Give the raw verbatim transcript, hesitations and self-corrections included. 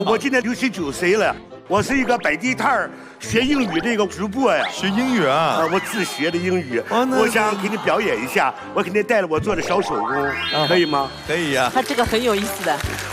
我今年六十九岁了，我是一个摆地摊儿学英语的一个主播呀。 学英语啊？ 啊，我自学的英语。 哦，那我想给你表演一下，我给你带了我做的小手工，可以吗？ 可以呀。 他这个很有意思的。